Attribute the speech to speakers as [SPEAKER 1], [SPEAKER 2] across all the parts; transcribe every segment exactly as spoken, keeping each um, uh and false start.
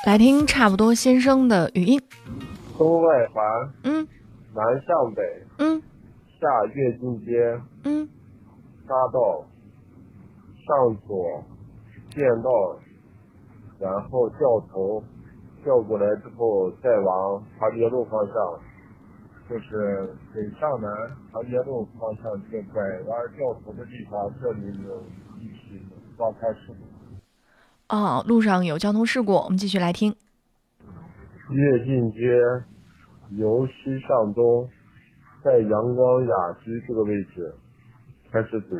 [SPEAKER 1] 来听差不多先生的语音。
[SPEAKER 2] 东外环，
[SPEAKER 1] 嗯
[SPEAKER 2] 南向北，
[SPEAKER 1] 嗯
[SPEAKER 2] 下跃进街，
[SPEAKER 1] 嗯
[SPEAKER 2] 匝道，上左，剑道，然后掉头，掉过来之后再往长街路方向，就是北上南长街路方向这个拐弯掉头的地方，这里有一起撞开事故。
[SPEAKER 1] 哦，路上有交通事故，我们继续来听。
[SPEAKER 2] 跃进街由西向东，在阳光雅居这个位置开始堵，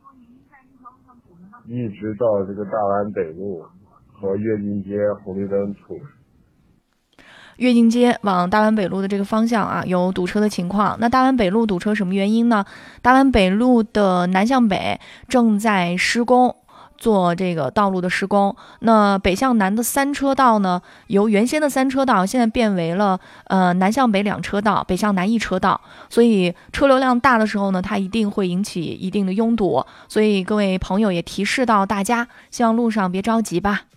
[SPEAKER 2] 一直到这个大湾北路和跃进街红绿灯处。
[SPEAKER 1] 跃进街往大湾北路的这个方向啊，有堵车的情况。那大湾北路堵车什么原因呢？大湾北路的南向北正在施工，做这个道路的施工。那北向南的三车道呢，由原先的三车道现在变为了呃南向北两车道，北向南一车道。所以车流量大的时候呢，它一定会引起一定的拥堵。所以各位朋友也提示到大家，希望路上别着急吧。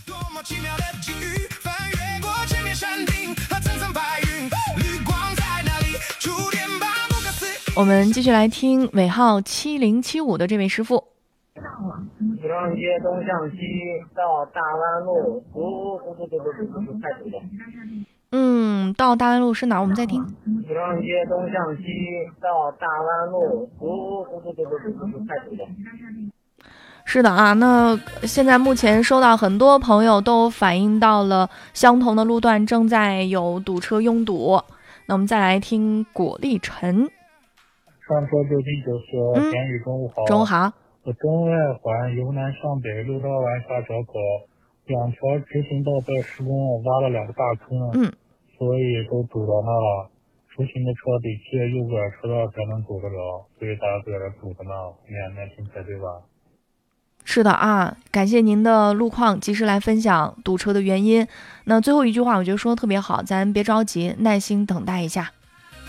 [SPEAKER 1] 我们继续来听尾号七零七五的这位师傅。
[SPEAKER 3] 五浪街东向西到大湾路，嘟嘟嘟嘟嘟嘟嘟太堵了。
[SPEAKER 1] 嗯，到大湾路是哪儿？我们再听。
[SPEAKER 3] 五浪街东向西到大湾路，嘟嘟嘟嘟嘟嘟嘟太堵了。
[SPEAKER 1] 是的啊，那现在目前收到很多朋友都反映到了相同的路段正在有堵车拥堵。那我们再来听果粒橙。
[SPEAKER 4] 上车就近就说，天宇中午好。
[SPEAKER 1] 中午好。
[SPEAKER 4] 东外环由南向北路道湾下交口，两条直行道在施工挖了两个大坑，
[SPEAKER 1] 嗯，
[SPEAKER 4] 所以都堵到那了。出行的车得借右拐车道才能走得了，所以大家在这堵着呢，念念听才对吧？
[SPEAKER 1] 是的啊，感谢您的路况及时来分享堵车的原因。那最后一句话我觉得说的特别好，咱别着急，耐心等待一下。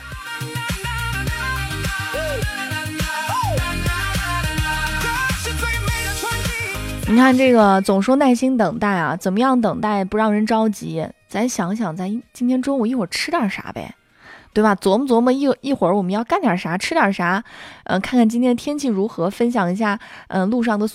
[SPEAKER 1] 你看这个总说耐心等待啊，怎么样等待不让人着急？咱想想，咱今天中午一会儿吃点啥呗，对吧？琢磨琢磨一一会儿我们要干点啥，吃点啥，嗯、呃，看看今天的天气如何，分享一下，嗯、呃，路上的